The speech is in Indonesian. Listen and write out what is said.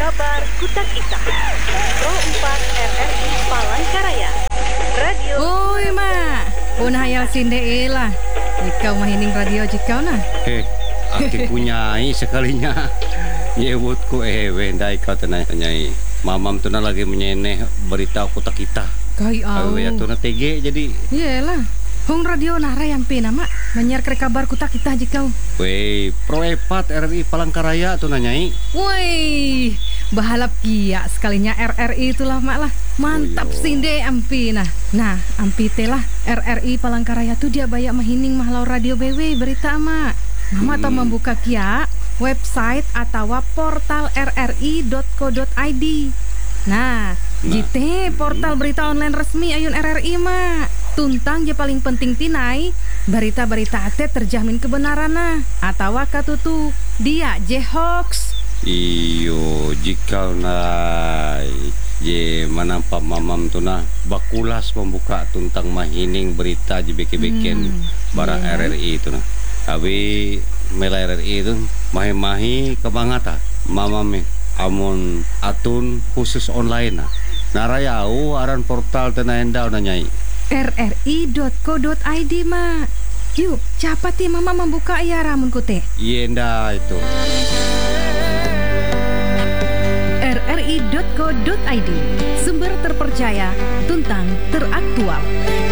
Kabar Kutak Ita Pro 4 RRI Palangkaraya Radio. Oi mak, punah hayal sinde lah. Jikau mahining radio jikau nah. Aki punyai sekalinya. Nyebutku wendai kau tenai. Mamam tu lagi menyeneh berita Kutak Ita. Kai au. Ya tu TG jadi. Iyalah. Hong radio nara yang pina mak menyiar kabar Kutak Ita jikau. Wei, Pro 4 RRI Palangkaraya tu nanyai. Woi, bahalap kia sekalinya RRI itulah mak lah. Mantap sinde ampina. Nah, ampite lah RRI Palangkaraya tu dia banyak mahining mahlau radio BW berita mak. Mama tau membuka kia website atau portal rri.co.id. Nah, gitu portal berita online resmi ayun RRI mak. Tuntang je paling penting tinai berita-berita ate terjamin kebenaran nah atau katutu dia je hoax. Iyo jika nai je manampak mamam tu nah bakulas membuka tuntang mahining berita je beke-beken bara RRI itu nah. Tapi mela RRI itu mahi-mahi kebangata mamam amun atun khusus online nah. Narayau aran portal tenah endau nanyai rri.co.id mak. Yuk, cepat ya mama membuka ya ramun kute. Yenda itu. rri.co.id, sumber terpercaya, tuntang teraktual.